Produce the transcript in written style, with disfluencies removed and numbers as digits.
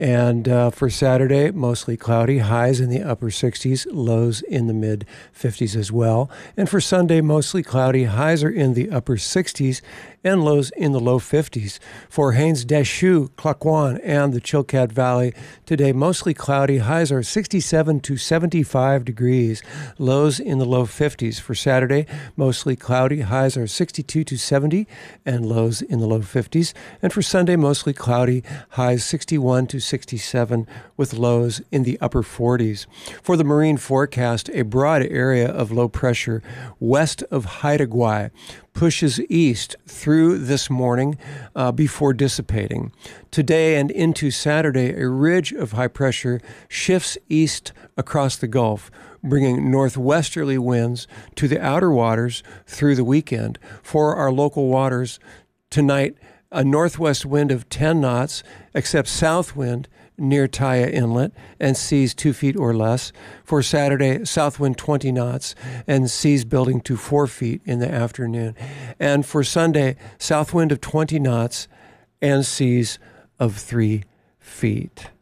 And for Saturday, mostly cloudy, highs in the upper 60s, lows in the mid 50s as well. And for Sunday, mostly cloudy, highs are in the upper 60s and lows in the low 50s. For Haines Deschutes, Claquon, and the Chilkat Valley, today mostly cloudy, highs are 67 to 75 degrees, lows in the low 50s. For Saturday, mostly cloudy, highs are 62 to 70 and lows in the low 50s. And for Sunday, mostly cloudy, highs 61 to 67 with lows in the upper 40s. For the marine forecast, a broad area of low pressure west of Haida Gwaii pushes east through this morning before dissipating. Today and into Saturday, a ridge of high pressure shifts east across the Gulf, bringing northwesterly winds to the outer waters through the weekend. For our local waters, tonight, a northwest wind of 10 knots, except south wind near Taya Inlet and seas 2 feet or less. For Saturday, south wind 20 knots and seas building to 4 feet in the afternoon. And for Sunday, south wind of 20 knots and seas of 3 feet.